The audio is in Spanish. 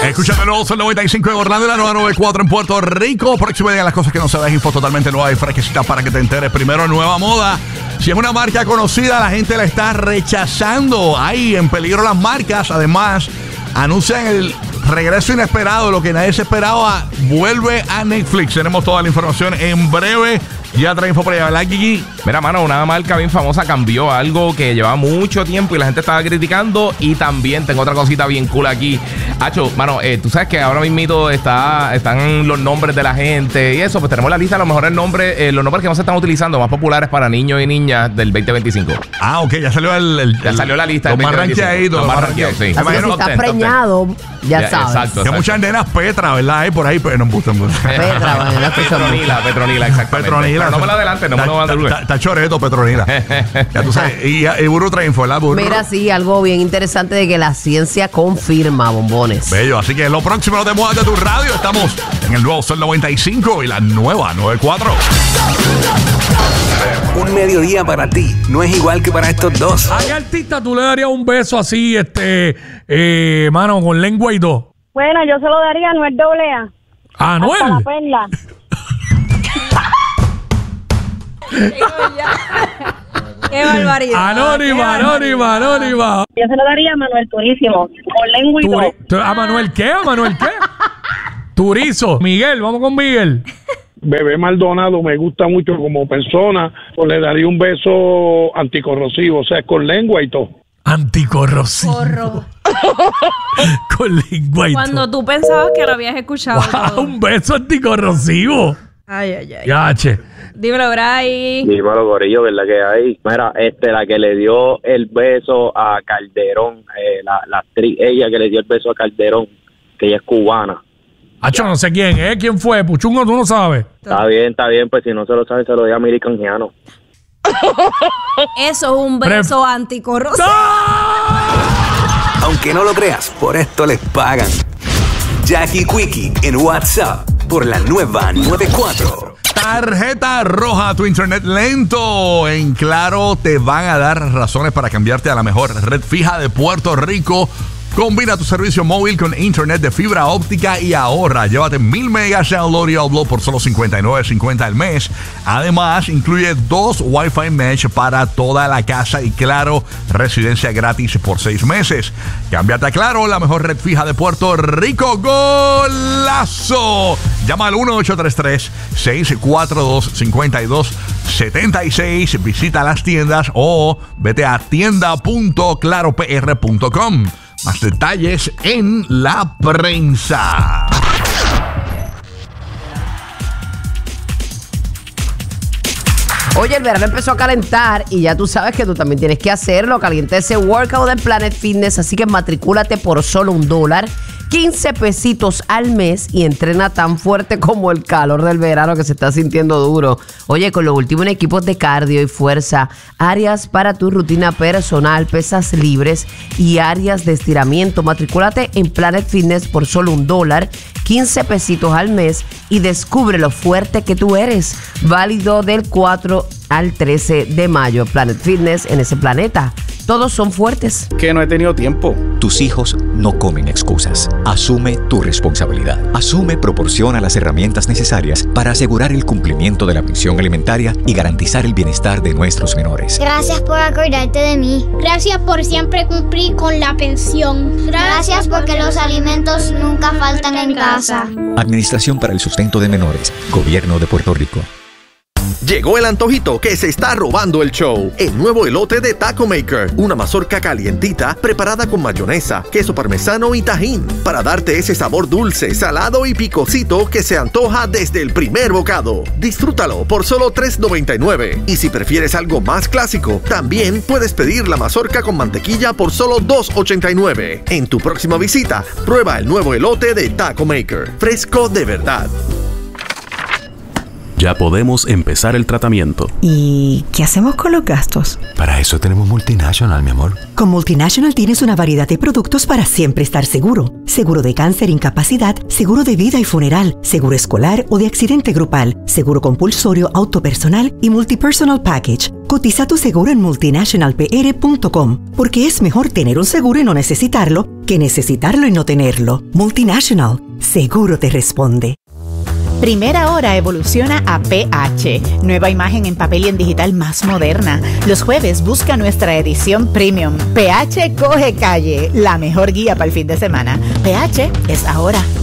Escuchando el nuevo Sol 95 de Orlando y la nueva 94 en Puerto Rico. Próximo día las cosas que no sabes, info totalmente nueva y fresquecita para que te enteres. Primero, nueva moda. Si es una marca conocida, la gente la está rechazando. Hay en peligro las marcas. Además, anuncian el regreso inesperado, lo que nadie se esperaba. Vuelve a Netflix. Tenemos toda la información en breve. Ya trae info para allá, ¿verdad, Kiki? Mira, mano, una marca bien famosa cambió algo que llevaba mucho tiempo y la gente estaba criticando. Y también tengo otra cosita bien cool aquí. Hacho, mano, tú sabes que ahora mismito están los nombres de la gente y eso. Pues tenemos la lista de los mejores nombres, los nombres que no se están utilizando, más populares para niños y niñas del 2025. Ah, ok, ya salió ya salió la lista. Los más ranqueaditos. Los más ranqueados, sí. Así que si está preñado, ya sabes. Exacto. Que muchas nenas Petra, ¿verdad? Hay por ahí, pero no me gustan. Petra, bueno, Petronila, exactamente. Petronila. Pero no me lo adelante, no me lo adelante. Está choreto, Petronila. Ya tú sabes. Y Burro trae info, ¿verdad, Burro? Mira, sí, algo bien interesante de que la ciencia confirma, bombones. Bello, así que lo próximo, no te muevas de tu radio. Estamos en el nuevo Sol 95 y la nueva 94. Un mediodía para ti no es igual que para estos dos. ¿A qué artista tú le darías un beso así, mano, con lengua y todo? Bueno, yo se lo daría a Anuel AA. ¿A Anuel? Hasta la perla. Qué barbaridad. Anónima. Yo se lo daría a Manuel Turísimo. Con lengua y todo. ¿A Manuel qué? Turizo. Miguel, vamos con Miguel. Bebé Maldonado me gusta mucho como persona, pues le daría un beso anticorrosivo, o sea, con lengua y todo. Anticorrosivo. Con lengua y todo. Cuando tú pensabas que lo habías escuchado. Wow, un beso anticorrosivo. Ay. Yache. Dímelo, Bray. Dímelo, gorillo, ¿verdad que hay? Mira, la que le dio el beso a Calderón, la actriz, ella que le dio el beso a Calderón, que ella es cubana. Acho, no sé quién, ¿eh? ¿Quién fue? Puchungo, tú no sabes. Está bien, pues si no se lo sabe, se lo doy a Miri Canjiano. Eso es un beso anticorrosivo. Aunque no lo creas, por esto les pagan. Jackie Quickie en WhatsApp por la nueva 94. Tarjeta roja, tu internet lento. En Claro te van a dar razones para cambiarte a la mejor red fija de Puerto Rico. Combina tu servicio móvil con internet de fibra óptica y ahorra. Llévate 1000 megas de download y upload por solo $59.50 al mes. Además, incluye 2 Wi-Fi Mesh para toda la casa y Claro, residencia gratis por 6 meses. Cámbiate a Claro, la mejor red fija de Puerto Rico. ¡Golazo! Llama al 1-833-642-5276. Visita las tiendas o vete a tienda.claropr.com. Más detalles en la prensa. Oye, el verano empezó a calentar y ya tú sabes que tú también tienes que hacerlo. Calienta ese workout en Planet Fitness, así que matricúlate por solo $1, 15 pesitos al mes y entrena tan fuerte como el calor del verano que se está sintiendo duro. Oye, con lo último en equipos de cardio y fuerza, áreas para tu rutina personal, pesas libres y áreas de estiramiento. Matricúlate en Planet Fitness por solo $1, 15 pesitos al mes y descubre lo fuerte que tú eres. Válido del 4 al 13 de mayo. Planet Fitness, en ese planeta todos son fuertes. Que no he tenido tiempo. Tus hijos no comen excusas. Asume tu responsabilidad. Asume proporciona las herramientas necesarias para asegurar el cumplimiento de la pensión alimentaria y garantizar el bienestar de nuestros menores. Gracias por acordarte de mí. Gracias por siempre cumplir con la pensión. Gracias porque los alimentos nunca faltan en casa. Administración para el Sustento de Menores. Gobierno de Puerto Rico. Llegó el antojito que se está robando el show. El nuevo elote de Taco Maker. Una mazorca calientita preparada con mayonesa, queso parmesano y tajín. Para darte ese sabor dulce, salado y picosito que se antoja desde el primer bocado. Disfrútalo por solo $3.99. Y si prefieres algo más clásico, también puedes pedir la mazorca con mantequilla por solo $2.89. En tu próxima visita, prueba el nuevo elote de Taco Maker. Fresco de verdad. Ya podemos empezar el tratamiento. ¿Y qué hacemos con los gastos? Para eso tenemos Multinational, mi amor. Con Multinational tienes una variedad de productos para siempre estar seguro. Seguro de cáncer, incapacidad, seguro de vida y funeral, seguro escolar o de accidente grupal, seguro compulsorio, auto personal y multipersonal package. Cotiza tu seguro en multinationalpr.com, porque es mejor tener un seguro y no necesitarlo que necesitarlo y no tenerlo. Multinational, seguro te responde. Primera Hora evoluciona a PH, nueva imagen en papel y en digital más moderna. Los jueves busca nuestra edición premium. PH coge calle, la mejor guía para el fin de semana. PH es ahora.